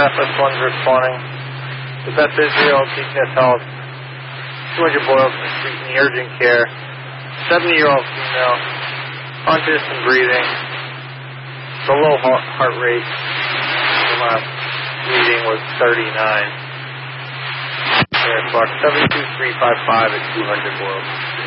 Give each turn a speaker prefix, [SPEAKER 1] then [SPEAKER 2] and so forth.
[SPEAKER 1] FS1's responding. The Beth Israel, TTS Health, 200 boils and treating urgent care. 70-year-old female, conscious and breathing. The low heart rate, the last reading was 39. Box 72355 at 200 boils.